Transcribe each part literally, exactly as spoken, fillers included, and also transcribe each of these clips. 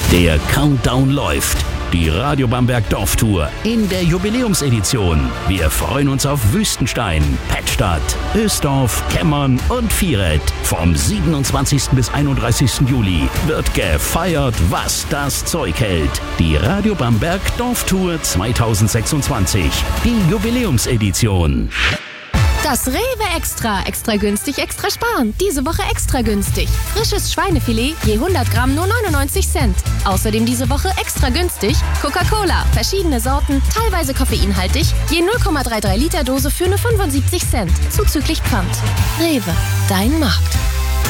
Der Countdown läuft. Die Radio Bamberg Dorftour in der Jubiläumsedition. Wir freuen uns auf Wüstenstein, Pettstadt, Ösdorf, Kemmern und Vieret. Vom siebenundzwanzigsten bis einunddreißigsten Juli wird gefeiert, was das Zeug hält. Die Radio Bamberg Dorftour zweitausendsechsundzwanzig. Die Jubiläumsedition. Das Rewe Extra. Extra günstig, extra sparen. Diese Woche extra günstig. Frisches Schweinefilet je hundert Gramm nur neunundneunzig Cent. Außerdem diese Woche extra günstig Coca-Cola. Verschiedene Sorten, teilweise koffeinhaltig. Je null Komma dreiunddreißig Liter Dose für nur fünfundsiebzig Cent. Zuzüglich Pfand. Rewe, dein Markt.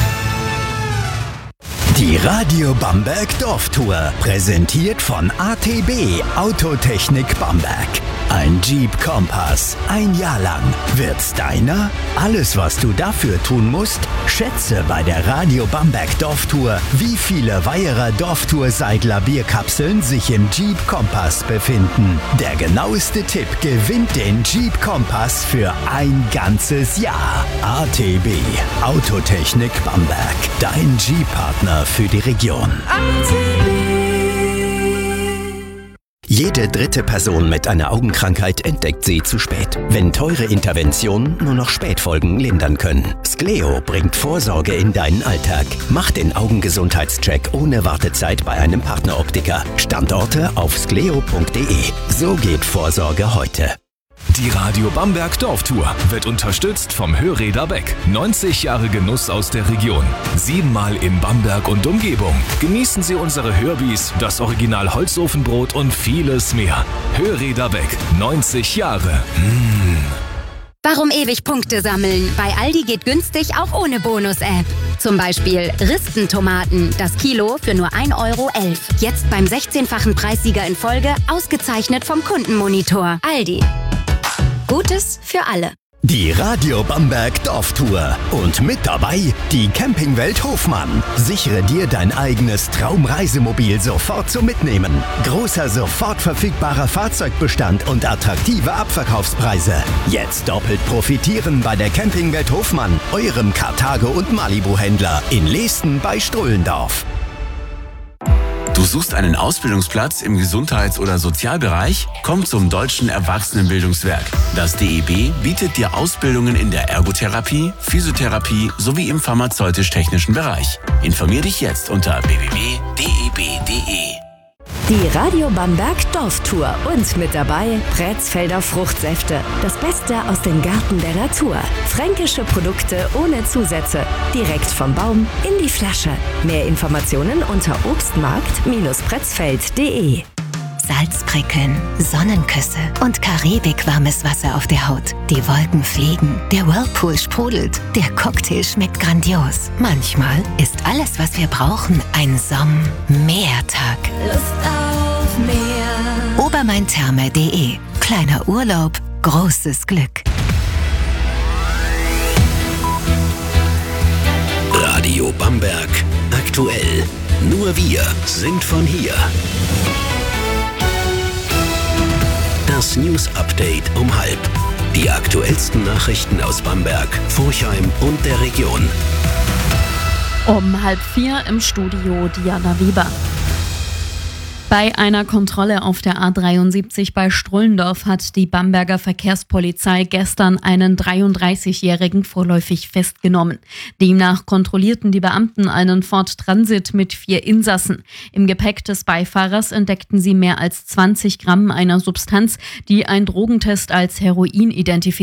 Die Radio Bamberg Dorftour, präsentiert von A T B Autotechnik Bamberg. Ein Jeep Compass, ein Jahr lang. Wird's deiner? Alles, was du dafür tun musst, schätze bei der Radio Bamberg Dorftour, wie viele Weiherer Dorftour-Seidler Bierkapseln sich im Jeep Compass befinden. Der genaueste Tipp gewinnt den Jeep Compass für ein ganzes Jahr. A T B Autotechnik Bamberg, dein Jeep-Partner für die Region. Jede dritte Person mit einer Augenkrankheit entdeckt sie zu spät, wenn teure Interventionen nur noch Spätfolgen lindern können. Skleo bringt Vorsorge in deinen Alltag. Mach den Augengesundheitscheck ohne Wartezeit bei einem Partneroptiker. Standorte auf skleo punkt de. So geht Vorsorge heute. Die Radio Bamberg Dorftour wird unterstützt vom Hörräder Beck. neunzig Jahre Genuss aus der Region. Siebenmal in Bamberg und Umgebung. Genießen Sie unsere Hörbis, das Original Holzofenbrot und vieles mehr. Hörräder Beck. neunzig Jahre. Mmh. Warum ewig Punkte sammeln? Bei Aldi geht günstig auch ohne Bonus-App. Zum Beispiel Ristentomaten, das Kilo für nur ein Euro elf. Jetzt beim sechzehnfachen Preissieger in Folge, ausgezeichnet vom Kundenmonitor. Aldi. Gutes für alle. Die Radio Bamberg Dorftour. Und mit dabei die Campingwelt Hofmann. Sichere dir dein eigenes Traumreisemobil sofort zum Mitnehmen. Großer, sofort verfügbarer Fahrzeugbestand und attraktive Abverkaufspreise. Jetzt doppelt profitieren bei der Campingwelt Hofmann, eurem Karthago- und Malibu-Händler in Leesten bei Strullendorf. Du suchst einen Ausbildungsplatz im Gesundheits- oder Sozialbereich? Komm zum Deutschen Erwachsenenbildungswerk. Das D E B bietet dir Ausbildungen in der Ergotherapie, Physiotherapie sowie im pharmazeutisch-technischen Bereich. Informier dich jetzt unter w w w punkt d e b punkt d e. Die Radio Bamberg Dorftour und mit dabei Prätzfelder Fruchtsäfte. Das Beste aus den Gärten der Natur. Fränkische Produkte ohne Zusätze. Direkt vom Baum in die Flasche. Mehr Informationen unter obstmarkt Bindestrich pretzfeld punkt de. Salzprickeln, Sonnenküsse und Karibik-warmes Wasser auf der Haut. Die Wolken fliegen, der Whirlpool sprudelt, der Cocktail schmeckt grandios. Manchmal ist alles, was wir brauchen, ein Somm-Meertag. Lust auf Meer. Obermaintherme punkt de. Kleiner Urlaub, großes Glück. Radio Bamberg aktuell. Nur wir sind von hier. Das News Update um halb. Die aktuellsten Nachrichten aus Bamberg, Forchheim und der Region. Um halb vier im Studio Diana Weber. Bei einer Kontrolle auf der A dreiundsiebzig bei Strullendorf hat die Bamberger Verkehrspolizei gestern einen dreiunddreißigjährigen vorläufig festgenommen. Demnach kontrollierten die Beamten einen Ford Transit mit vier Insassen. Im Gepäck des Beifahrers entdeckten sie mehr als zwanzig Gramm einer Substanz, die ein Drogentest als Heroin identifiziert.